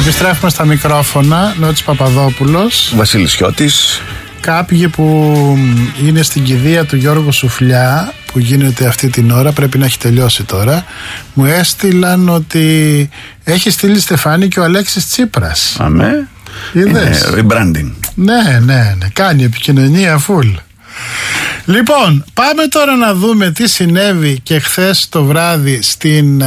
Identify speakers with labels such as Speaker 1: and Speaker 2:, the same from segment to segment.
Speaker 1: Επιστρέφουμε στα μικρόφωνα. Νότης Παπαδόπουλος,
Speaker 2: Βασίλης Χιώτης.
Speaker 1: Κάποιοι που είναι στην κηδεία του Γιώργου Σουφλιά, που γίνεται αυτή την ώρα, πρέπει να έχει τελειώσει τώρα, μου έστειλαν ότι έχει στείλει στεφάνι και ο Αλέξης Τσίπρας.
Speaker 2: Αμέ.
Speaker 1: Είδες?
Speaker 2: Rebranding.
Speaker 1: Ναι. Κάνει επικοινωνία full. Λοιπόν, πάμε τώρα να δούμε τι συνέβη και χθες το βράδυ στην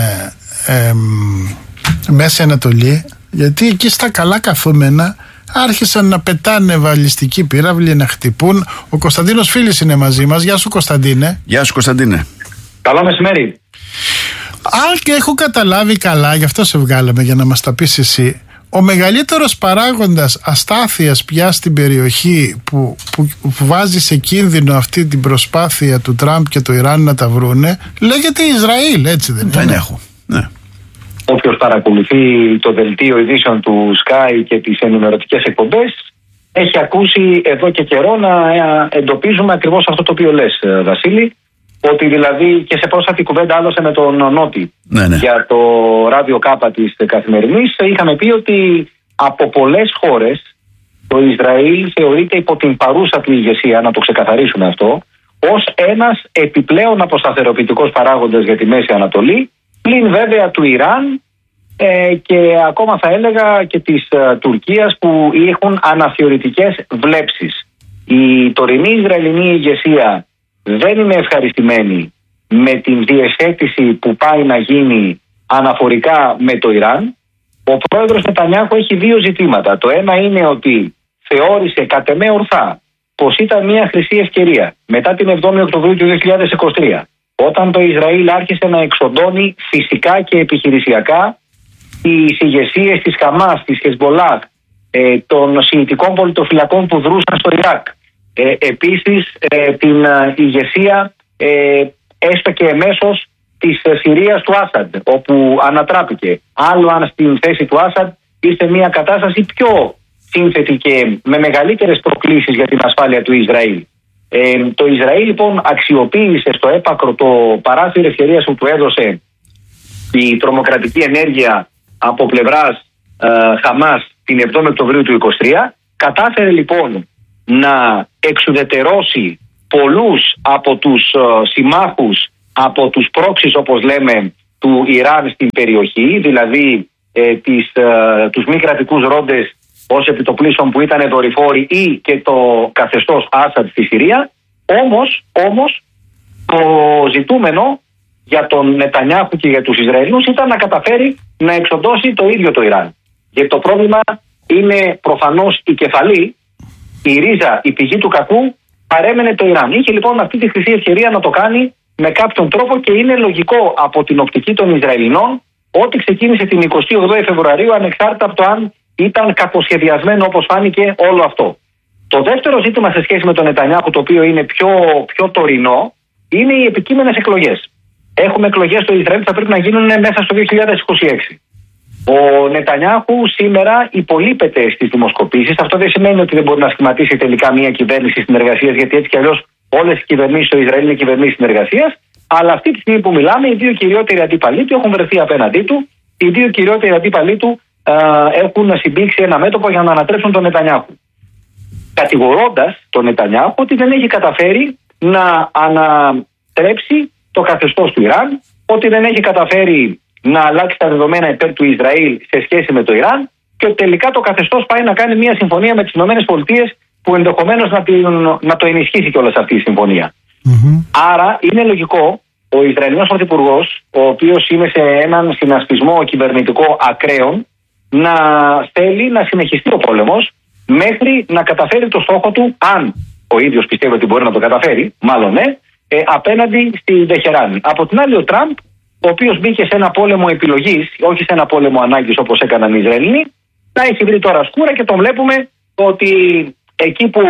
Speaker 1: Μέση Ανατολή, γιατί εκεί στα καλά καθούμενα άρχισαν να πετάνε βαλιστικοί πύραυλοι, να χτυπούν. Ο Κωνσταντίνος Φίλης είναι μαζί μας. Γεια σου, Κωνσταντίνε.
Speaker 2: Γεια σου, Κωνσταντίνε.
Speaker 3: Καλό μεσημέρι.
Speaker 1: Αν και έχω καταλάβει καλά, γι' αυτό σε βγάλαμε για να μας τα πεις εσύ, ο μεγαλύτερος παράγοντας αστάθειας πια στην περιοχή που βάζει σε κίνδυνο αυτή την προσπάθεια του Τραμπ και του Ιράν να τα βρούνε, λέγεται Ισραήλ, έτσι δεν είναι?
Speaker 2: Δεν έχω, ναι.
Speaker 3: Όποιος παρακολουθεί το δελτίο ειδήσεων του Sky και τις ενημερωτικές εκπομπές έχει ακούσει εδώ και καιρό να εντοπίζουμε ακριβώς αυτό το οποίο λες, Βασίλη, ότι δηλαδή και σε πρόσφατη κουβέντα άλλωστε με τον Νότι για το ράδιο Κάπα της Καθημερινής είχαμε πει ότι από πολλές χώρες το Ισραήλ θεωρείται υπό την παρούσα του ηγεσία, να το ξεκαθαρίσουμε αυτό, ως ένας επιπλέον αποσταθεροποιητικός παράγοντας για τη Μέση Ανατολή, πλην βέβαια του Ιράν και ακόμα θα έλεγα και της Τουρκίας, που έχουν αναθεωρητικές βλέψεις. Η τωρινή Ισραηλινή ηγεσία δεν είναι ευχαριστημένη με την διευθέτηση που πάει να γίνει αναφορικά με το Ιράν. Ο πρόεδρος Νετανιάχου έχει δύο ζητήματα. Το ένα είναι ότι θεώρησε κατ' εμέ ορθά πως ήταν μια χρυσή ευκαιρία μετά την 7η Οκτωβρίου του 2023, όταν το Ισραήλ άρχισε να εξοντώνει φυσικά και επιχειρησιακά τις ηγεσίες της Χαμάς, της Χεσμολάχ, των σιητικών πολιτοφυλακών που δρούσαν στο Ιράκ, επίσης την ηγεσία έστω και εμέσως της Συρίας του Άσαντ, όπου ανατράπηκε. Άλλο αν στην θέση του Άσαντ είστε μια κατάσταση πιο σύνθετη και με μεγαλύτερες προκλήσεις για την ασφάλεια του Ισραήλ. Το Ισραήλ λοιπόν αξιοποίησε στο έπακρο το παράθυρο ευκαιρίας που του έδωσε η τρομοκρατική ενέργεια από πλευράς Χαμάς την 7η Οκτωβρίου του 2023. Κατάφερε λοιπόν να εξουδετερώσει πολλούς από τους συμμάχους, από τους πρόξεις όπως λέμε του Ιράν στην περιοχή, δηλαδή τους μη κρατικούς ρόντες ως επιτοπλίστων που ήταν δορυφόροι ή και το καθεστώς Άσαντ στη Συρία. Όμως το ζητούμενο για τον Νετανιάχου και για τους Ισραηλινούς ήταν να καταφέρει να εξοντώσει το ίδιο το Ιράν. Γιατί το πρόβλημα είναι προφανώς η κεφαλή, η ρίζα, η πηγή του κακού παρέμενε το Ιράν. Είχε λοιπόν αυτή τη χρυσή ευκαιρία να το κάνει με κάποιον τρόπο και είναι λογικό από την οπτική των Ισραηλινών ότι ξεκίνησε την 28η Φεβρουαρίου ανεξάρτητα από το αν ήταν κακοσχεδιασμένο όπως φάνηκε όλο αυτό. Το δεύτερο ζήτημα σε σχέση με τον Νετανιάχου, το οποίο είναι πιο τωρινό, είναι οι επικείμενες εκλογές. Έχουμε εκλογές στο Ισραήλ που θα πρέπει να γίνουν μέσα στο 2026. Ο Νετανιάχου σήμερα υπολείπεται στις δημοσκοπήσεις. Αυτό δεν σημαίνει ότι δεν μπορεί να σχηματίσει τελικά μια κυβέρνηση συνεργασίας, γιατί έτσι κι αλλιώς όλες οι κυβερνήσεις στο Ισραήλ είναι κυβερνήσεις συνεργασίας. Αλλά αυτή τη στιγμή που μιλάμε, οι δύο κυριότεροι αντίπαλοι του έχουν βρεθεί απέναντί του. Οι δύο κυριότεροι αντίπαλοι του έχουν συμπήξει ένα μέτωπο για να ανατρέψουν τον Νετανιάχου, κατηγορώντας τον Νετανιάχου ότι δεν έχει καταφέρει να ανατρέψει το καθεστώς του Ιράν, ότι δεν έχει καταφέρει να αλλάξει τα δεδομένα υπέρ του Ισραήλ σε σχέση με το Ιράν και ότι τελικά το καθεστώς πάει να κάνει μια συμφωνία με τις ΗΠΑ που ενδεχομένως να το ενισχύσει κιόλας αυτή η συμφωνία. Άρα είναι λογικό ο Ισραηλινός Πρωθυπουργός, ο οποίος είναι σε έναν συνασπισμό κυβερνητικό ακραίων, να θέλει να συνεχιστεί ο πόλεμος μέχρι να καταφέρει το στόχο του, αν ο ίδιος πιστεύει ότι μπορεί να το καταφέρει, μάλλον ναι, απέναντι στη Τεχεράνη. Από την άλλη ο Τραμπ, ο οποίος μπήκε σε ένα πόλεμο επιλογής, όχι σε ένα πόλεμο ανάγκης όπως έκαναν οι Ισραηλινοί, να έχει βρει τώρα σκούρα και τον βλέπουμε ότι εκεί που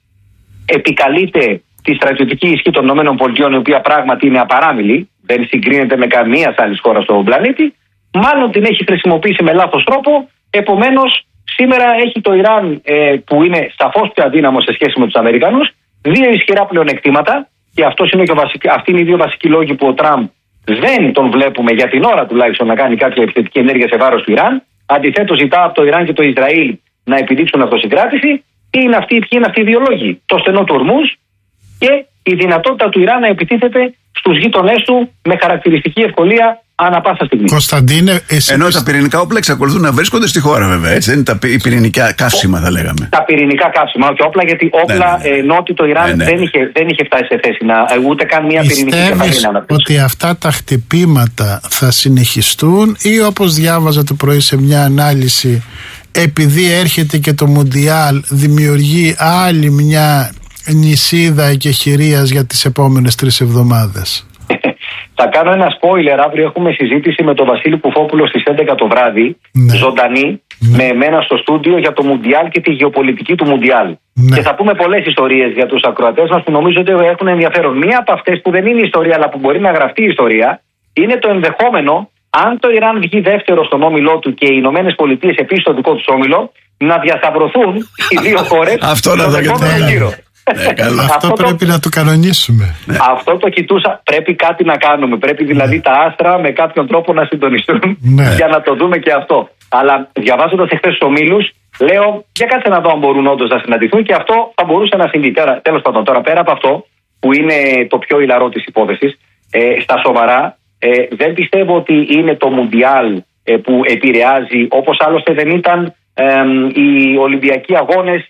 Speaker 3: επικαλείται τη στρατιωτική ισχύ των ΗΠΑ, η οποία πράγματι είναι απαράμιλη, δεν συγκρίνεται με καμία άλλη χώρα στον πλανήτη, μάλλον την έχει χρησιμοποιήσει με λάθος τρόπο. Επομένως, σήμερα έχει το Ιράν, που είναι σαφώς πιο αδύναμο σε σχέση με τους Αμερικανούς, δύο ισχυρά πλεονεκτήματα, και αυτοί είναι οι δύο βασικοί λόγοι που ο Τραμπ δεν τον βλέπουμε για την ώρα τουλάχιστον να κάνει κάποια επιθετική ενέργεια σε βάρος του Ιράν. Αντιθέτως, ζητά από το Ιράν και το Ισραήλ να επιδείξουν αυτοσυγκράτηση. Ποιοι είναι αυτοί οι δύο λόγοι? Το στενό του Ορμούζ και η δυνατότητα του Ιράν να επιτίθεται στους γείτονές του με χαρακτηριστική ευκολία ανά πάσα στιγμή.
Speaker 1: Κωνσταντίνε,
Speaker 2: ενώ τα πυρηνικά όπλα εξακολουθούν να βρίσκονται στη χώρα, βέβαια. Έτσι, δεν είναι τα πυρηνικά καύσιμα, θα λέγαμε.
Speaker 3: Τα πυρηνικά καύσιμα, όχι όπλα, γιατί όπλα ενώ ότι το Ιράν δεν είχε φτάσει σε θέση να ούτε καν μια πυρηνική κεφαλή να αναπτύξει.
Speaker 1: Ότι αυτά τα χτυπήματα θα συνεχιστούν, ή όπως διάβαζα το πρωί σε μια ανάλυση, επειδή έρχεται και το Μουντιάλ, δημιουργεί άλλη μια νησίδα εκεχηρίας για τις επόμενες 3 εβδομάδες?
Speaker 3: Θα κάνω ένα spoiler. Αύριο έχουμε συζήτηση με τον Βασίλη Κουφόπουλο στις 11 το βράδυ, ζωντανή, με εμένα στο στούντιο, για το Μουντιάλ και τη γεωπολιτική του Μουντιάλ. Και θα πούμε πολλές ιστορίες για τους ακροατές μας που νομίζω ότι έχουν ενδιαφέρον. Μία από αυτές που δεν είναι ιστορία, αλλά που μπορεί να γραφτεί ιστορία, είναι το ενδεχόμενο, αν το Ιράν βγει δεύτερο στον όμιλό του και οι Ηνωμένες Πολιτείες επίσης στο δικό τους όμιλο, να διασταυρωθούν οι δύο χώρες στον επόμενο γύρο.
Speaker 1: Αυτό πρέπει να το κανονίσουμε.
Speaker 3: Αυτό το κοιτούσα. Πρέπει κάτι να κάνουμε. Πρέπει δηλαδή τα άστρα με κάποιον τρόπο να συντονιστούν για να το δούμε και αυτό. Αλλά διαβάζοντας εχθές τους ομίλους, λέω για κάτσε να δω αν μπορούν όντως να συναντηθούν, και αυτό θα μπορούσε να συμβεί. Τέλος πάντων, τώρα πέρα από αυτό που είναι το πιο ηλαρό της υπόθεσης, στα σοβαρά, δεν πιστεύω ότι είναι το Μουντιάλ που επηρεάζει, όπως άλλωστε δεν ήταν οι Ολυμπιακοί Αγώνες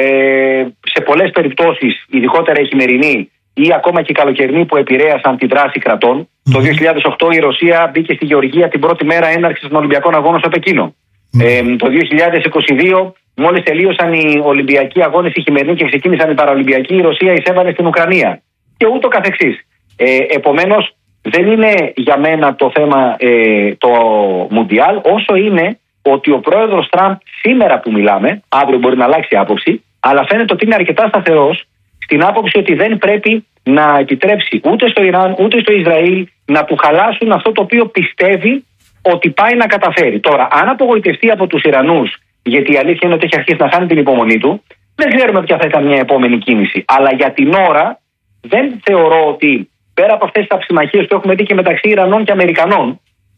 Speaker 3: σε πολλές περιπτώσεις, ειδικότερα η χειμερινή ή ακόμα και η καλοκαιρινή, που επηρέασαν τη δράση κρατών. Το 2008 η Ρωσία μπήκε στη Γεωργία την πρώτη μέρα έναρξης των Ολυμπιακών Αγώνων στο Πεκίνο. Το 2022, μόλις τελείωσαν οι Ολυμπιακοί Αγώνες οι χειμερινοί και ξεκίνησαν οι Παραολυμπιακοί, η Ρωσία εισέβαλε στην Ουκρανία και ούτω καθεξής. Επομένως, δεν είναι για μένα το θέμα το Μουντιάλ, όσο είναι ότι ο πρόεδρος Τραμπ σήμερα που μιλάμε, αύριο μπορεί να αλλάξει άποψη, αλλά φαίνεται ότι είναι αρκετά σταθερός στην άποψη ότι δεν πρέπει να επιτρέψει ούτε στο Ιράν ούτε στο Ισραήλ να του χαλάσουν αυτό το οποίο πιστεύει ότι πάει να καταφέρει. Τώρα, αν απογοητευτεί από τους Ιρανούς, γιατί η αλήθεια είναι ότι έχει αρχίσει να χάνει την υπομονή του, δεν ξέρουμε ποια θα ήταν μια επόμενη κίνηση. Αλλά για την ώρα δεν θεωρώ ότι, πέρα από αυτές τις αψημαχίες που έχουμε δει και μεταξύ Ιρανών και Αμερικανών,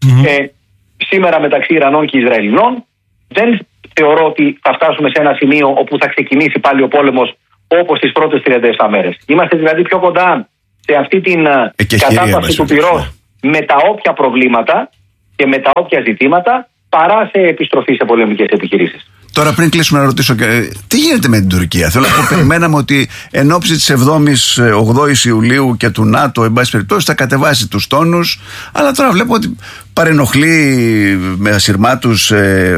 Speaker 3: σήμερα μεταξύ Ιρανών και Ισραηλινών, δεν θεωρώ ότι θα φτάσουμε σε ένα σημείο όπου θα ξεκινήσει πάλι ο πόλεμος όπως τις πρώτες 37 μέρες. Είμαστε δηλαδή πιο κοντά σε αυτή την κατάσταση του πυρός με τα όποια προβλήματα και με τα όποια ζητήματα, παρά σε επιστροφή σε πολεμικές επιχειρήσεις.
Speaker 2: Τώρα, πριν κλείσουμε, να ρωτήσω, τι γίνεται με την Τουρκία? Θέλω να πω, περιμέναμε ότι εν ώψη της 7ης-8ης Ιουλίου και του ΝΑΤΟ, εν πάση περιπτώσει, θα κατεβάσει τους τόνους. Αλλά τώρα βλέπω ότι παρενοχλεί με ασυρμάτους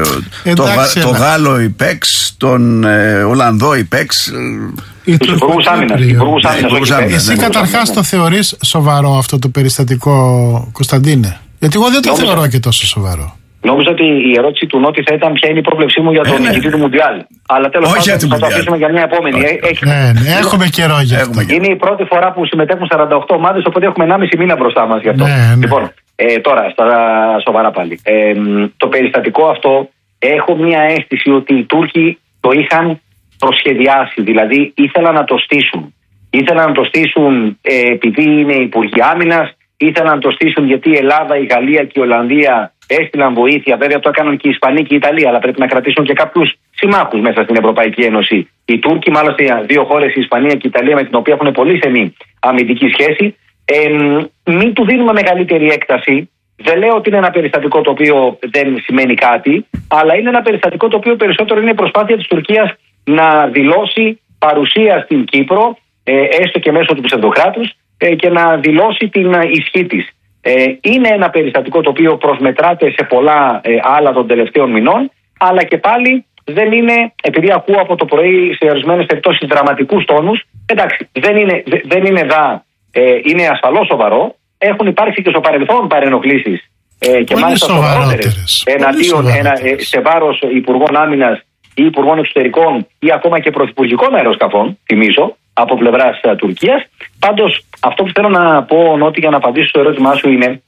Speaker 2: το Γάλλο υπέξ, τον Ολλανδό υπέξ.
Speaker 3: Τους υπουργούς άμυνας.
Speaker 1: Εσύ καταρχάς το θεωρείς σοβαρό αυτό το περιστατικό, Κωνσταντίνε? Γιατί εγώ δεν το θεωρώ και τόσο σοβαρό.
Speaker 3: Νόμιζα ότι η ερώτηση του Νότι θα ήταν ποια είναι η πρόβλεψή μου για τον νικητή του Μουντιάλ. Αλλά τέλος πάντων θα το αφήσουμε για μια επόμενη.
Speaker 1: Έχουμε καιρό για αυτό.
Speaker 3: Είναι η πρώτη φορά που συμμετέχουν 48 ομάδες, οπότε έχουμε 1,5 μήνα μπροστά μας γι' αυτό. Λοιπόν, τώρα στα σοβαρά πάλι. Το περιστατικό αυτό, έχω μια αίσθηση ότι οι Τούρκοι το είχαν προσχεδιάσει. Δηλαδή ήθελαν να το στήσουν. Ήθελαν να το στήσουν επειδή είναι υπουργοί άμυνας, ήθελαν να το στήσουν γιατί η Ελλάδα, η Γαλλία και η Ολλανδία έστειλαν βοήθεια. Βέβαια το έκαναν και η Ισπανία και η Ιταλία, αλλά πρέπει να κρατήσουν και κάποιους συμμάχους μέσα στην Ευρωπαϊκή Ένωση. Οι Τούρκοι, μάλιστα δύο χώρες, η Ισπανία και η Ιταλία, με την οποία έχουν πολύ στενή αμυντική σχέση. Μην του δίνουμε μεγαλύτερη έκταση. Δεν λέω ότι είναι ένα περιστατικό το οποίο δεν σημαίνει κάτι, αλλά είναι ένα περιστατικό το οποίο περισσότερο είναι η προσπάθεια της Τουρκίας να δηλώσει παρουσία στην Κύπρο, έστω και μέσω του ψευδοκράτους, και να δηλώσει την ισχύ της. Είναι ένα περιστατικό το οποίο προσμετράται σε πολλά άλλα των τελευταίων μηνών, αλλά και πάλι δεν είναι, επειδή ακούω από το πρωί σε ορισμένες περιπτώσεις δραματικούς τόνους, εντάξει, δεν είναι είναι ασφαλώς σοβαρό. Έχουν υπάρξει και στο παρελθόν παρενοχλήσεις και μάλιστα σοβαρότερες εναντίον σε βάρος υπουργών άμυνας ή υπουργών εξωτερικών ή ακόμα και πρωθυπουργικών αεροσκαφών, θυμίζω, από πλευράς Τουρκίας. Πάντως, αυτό που θέλω να πω, Νότι, για να απαντήσω στο ερώτημά σου, είναι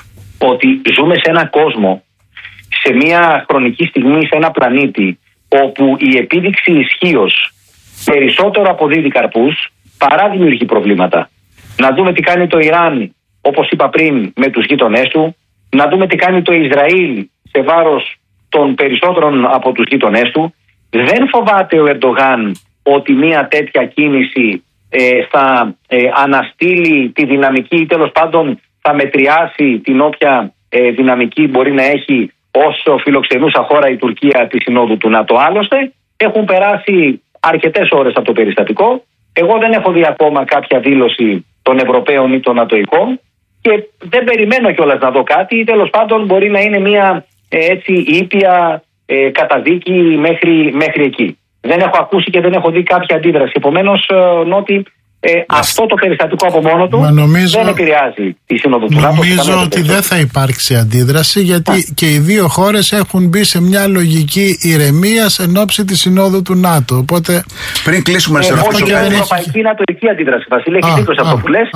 Speaker 3: ότι ζούμε σε έναν κόσμο, σε μια χρονική στιγμή, σε ένα πλανήτη, όπου η επίδειξη ισχύος περισσότερο αποδίδει καρπούς παρά δημιουργεί προβλήματα. Να δούμε τι κάνει το Ιράν, όπως είπα πριν, με τους γείτονές του, να δούμε τι κάνει το Ισραήλ σε βάρος των περισσότερων από τους γείτονές του. Δεν φοβάται ο Ερντογάν ότι μια τέτοια κίνηση θα αναστείλει τη δυναμική ή τέλος πάντων θα μετριάσει την όποια δυναμική μπορεί να έχει όσο φιλοξενούσα χώρα η Τουρκία τη Συνόδου του ΝΑΤΟ. Άλλωστε έχουν περάσει αρκετές ώρες από το περιστατικό. Εγώ δεν έχω δει ακόμα κάποια δήλωση των Ευρωπαίων ή των ΝΑΤΟικών και δεν περιμένω κιόλας να δω κάτι, ή τέλος πάντων μπορεί να είναι μια έτσι ήπια καταδίκη μέχρι εκεί. Δεν έχω ακούσει και δεν έχω δει κάποια αντίδραση. Επομένως, Νότι, αυτό το περιστατικό από μόνο του δεν επηρεάζει τη Σύνοδο του ΝΑΤΟ.
Speaker 1: Νομίζω ότι δεν θα υπάρξει αντίδραση, γιατί και οι δύο χώρες έχουν μπει σε μια λογική ηρεμίας εν ώψη της Συνόδου του ΝΑΤΟ. Οπότε,
Speaker 2: πριν κλείσουμε σε
Speaker 3: όχι για την ευρωπαϊκή νατοϊκή αντίδραση, Βασίλη, έχει δίκιο σε αυτό που λες.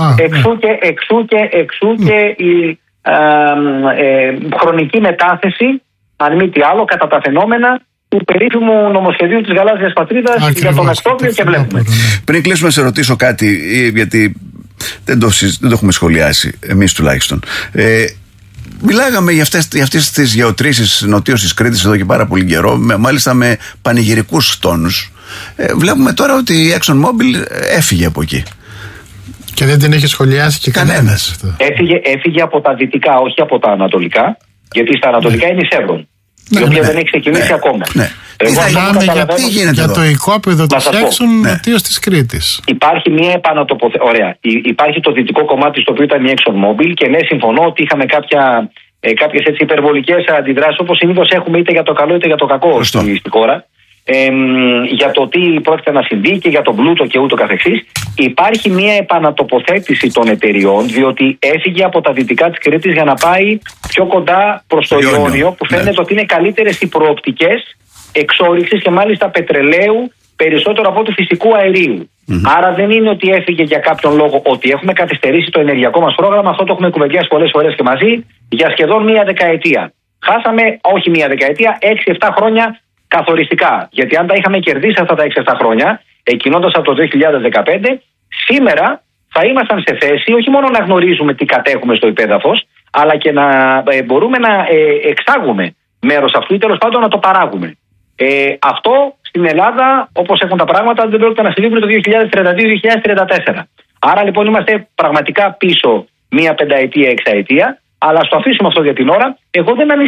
Speaker 3: Εξού και η χρονική μετάθεση, αν μη τι άλλο, κατά τα φαινόμενα του περίφημου νομοσχεδίου της Γαλάζιας Πατρίδας για τον Οκτώβριο και βλέπουμε.
Speaker 2: Πριν κλείσουμε να σε ρωτήσω κάτι, γιατί δεν το έχουμε σχολιάσει εμείς τουλάχιστον. Μιλάγαμε για αυτές τις γεωτρήσεις νοτίως της Κρήτης εδώ και πάρα πολύ καιρό, μάλιστα με πανηγυρικούς τόνους. Βλέπουμε τώρα ότι η ExxonMobil έφυγε από εκεί.
Speaker 1: Και δεν την έχει σχολιάσει και κανένας.
Speaker 3: Έφυγε από τα δυτικά, όχι από τα ανατολικά, γιατί στα ανατολικά είναι η Chevron. Η οποία δεν έχει ξεκινήσει ακόμα.
Speaker 1: Γιατί γίνεται για το οικόπεδο της Exxon νοτίως της Κρήτης.
Speaker 3: Υπάρχει μια επανατοποθέτηση. Ωραία. Υπάρχει το δυτικό κομμάτι στο οποίο ήταν η ExxonMobil και ναι, συμφωνώ ότι είχαμε κάποιες έτσι υπερβολικές αντιδράσεις, όπως συνήθως έχουμε είτε για το καλό είτε για το κακό στη χώρα. Για το τι πρόκειται να συμβεί και για τον πλούτο και ούτω καθεξής. Υπάρχει μια επανατοποθέτηση των εταιριών, διότι έφυγε από τα δυτικά της Κρήτης για να πάει πιο κοντά προς το Ιόνιο, που φαίνεται ότι είναι καλύτερες οι προοπτικές εξόρυξης και μάλιστα πετρελαίου περισσότερο από του φυσικού αερίου. Άρα δεν είναι ότι έφυγε για κάποιον λόγο, ότι έχουμε καθυστερήσει το ενεργειακό μας πρόγραμμα. Αυτό το έχουμε κουβεντιάσει πολλές φορές και μαζί για σχεδόν μία δεκαετία. Χάσαμε όχι μία δεκαετία, 6-7 χρόνια καθοριστικά. Γιατί αν τα είχαμε κερδίσει αυτά τα 6-7 χρόνια, εκκινώντας από το 2015, σήμερα θα ήμασταν σε θέση όχι μόνο να γνωρίζουμε τι κατέχουμε στο υπέδαφος, αλλά και να μπορούμε να εξάγουμε μέρος αυτού ή τέλος πάντων να το παράγουμε. Αυτό στην Ελλάδα, όπως έχουν τα πράγματα, δεν πρόκειται να συμβεί πριν το 2032-2034. Άρα λοιπόν είμαστε πραγματικά πίσω μία πενταετία, εξαετία, αλλά ας το αφήσουμε αυτό για την ώρα. Εγώ δεν ανησυχώ.